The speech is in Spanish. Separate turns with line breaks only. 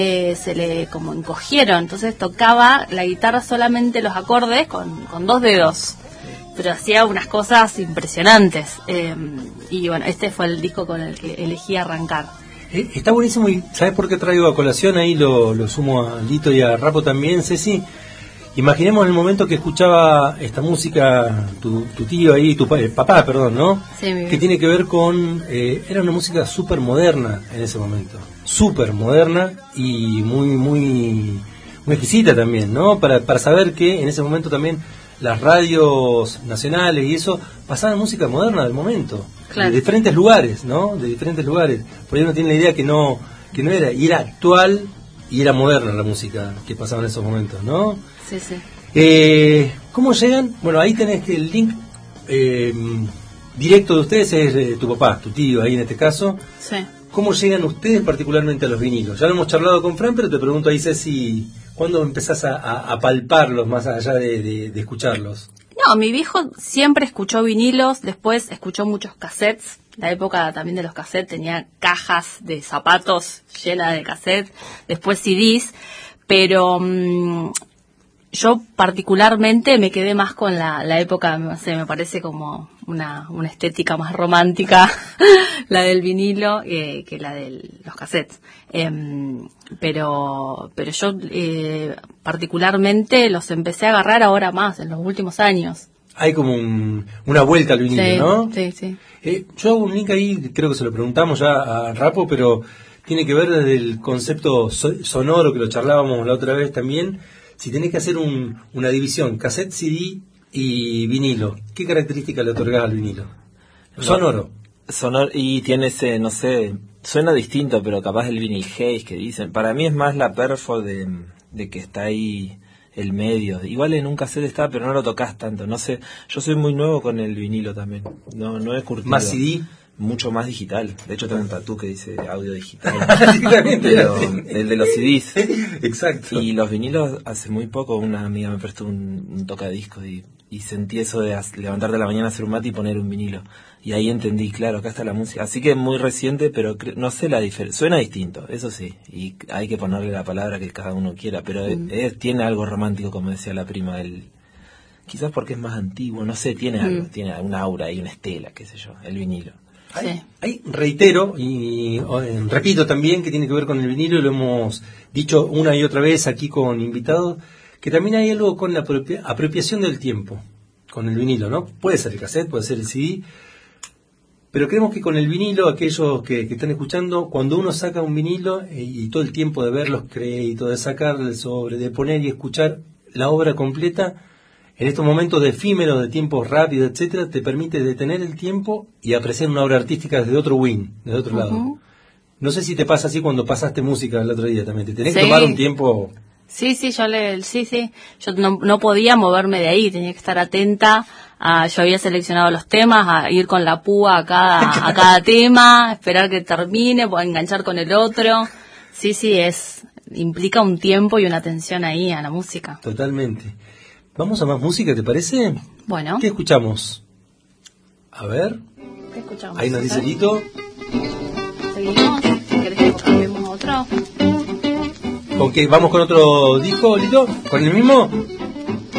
se le como encogieron, entonces tocaba la guitarra solamente los acordes con 2 dedos, pero hacía unas cosas impresionantes. Y bueno, este fue el disco con el que elegí arrancar.
Está buenísimo. ¿Y sabes por qué traigo a colación? Ahí lo sumo a Lito y a Rapo también, Ceci. Imaginemos el momento que escuchaba esta música tu tío ahí, papá, perdón, ¿no?
Sí,
que tiene que ver con... era una música súper moderna en ese momento. Súper moderna y muy exquisita también, ¿no? Para saber que en ese momento también las radios nacionales y eso pasaban música moderna del momento. Claro. De diferentes lugares, ¿no? De diferentes lugares. Por ahí uno tiene la idea que no era, y era actual y era moderna la música que pasaba en esos momentos, ¿no?
Sí, sí.
¿Cómo llegan? Bueno, ahí tenés que el link directo de ustedes es tu papá, tu tío, ahí en este caso.
Sí.
¿Cómo llegan ustedes particularmente a los vinilos? Ya lo hemos charlado con Fran, pero te pregunto ahí, Ceci, ¿cuándo empezás a palparlos más allá de escucharlos?
No, mi viejo siempre escuchó vinilos, después escuchó muchos cassettes. La época también de los cassettes tenía cajas de zapatos llenas de cassettes, después CDs, pero yo particularmente me quedé más con la época, no sé, me parece como una estética más romántica, la del vinilo, que la de los cassettes. Pero yo particularmente los empecé a agarrar ahora más, en los últimos años.
Hay como una vuelta al vinilo,
sí,
¿no?
Sí, sí.
Yo hago un link ahí, creo que se lo preguntamos ya a Rapo, pero tiene que ver desde el concepto sonoro, que lo charlábamos la otra vez también. Si tenés que hacer una división, cassette, CD y vinilo, ¿qué características le otorgás al vinilo? Sonoro.
Y tiene ese, no sé, suena distinto, pero capaz el vinyl haze que dicen. Para mí es más la perfo de que está ahí el medio. Igual en un cassette está, pero no lo tocas tanto. No sé, yo soy muy nuevo con el vinilo también. No he curtido.
¿Más CD?
Mucho más digital. De hecho tengo un tatú que dice audio digital. Pero el de los CDs.
Exacto.
Y los vinilos, hace muy poco una amiga me prestó un tocadiscos y sentí eso de levantarte a la mañana, hacer un mate y poner un vinilo. Y ahí entendí, claro, acá está la música. Así que es muy reciente, pero no sé la diferencia. Suena distinto, eso sí. Y hay que ponerle la palabra que cada uno quiera. Pero tiene algo romántico, como decía la prima. Quizás porque es más antiguo, no sé, tiene algo. Tiene una aura y una estela, qué sé yo, el vinilo.
Ahí reitero y repito también que tiene que ver con el vinilo, y lo hemos dicho una y otra vez aquí con invitados, que también hay algo con la apropiación del tiempo con el vinilo, ¿no? Puede ser el cassette, puede ser el CD, pero creemos que con el vinilo, aquellos que están escuchando, cuando uno saca un vinilo y todo el tiempo de ver los créditos, de sacarle el sobre, de poner y escuchar la obra completa, en estos momentos de efímeros, de tiempos rápidos, etcétera, te permite detener el tiempo y apreciar una obra artística desde otro desde otro lado. No sé si te pasa así cuando pasaste música el otro día también. Te tenés que tomar un tiempo.
Sí, yo no podía moverme de ahí, tenía que estar atenta. Yo había seleccionado los temas, a ir con la púa a cada tema, esperar que termine, enganchar con el otro. Sí, implica un tiempo y una atención ahí a la música.
Totalmente. Vamos a más música, ¿te parece?
Bueno.
¿Qué escuchamos? A ver.
¿Qué escuchamos?
Ahí nos dice Lito.
¿Seguimos? ¿Querés que cambiemos otro?
¿Con qué? ¿Vamos con otro disco, Lito? ¿Con el mismo?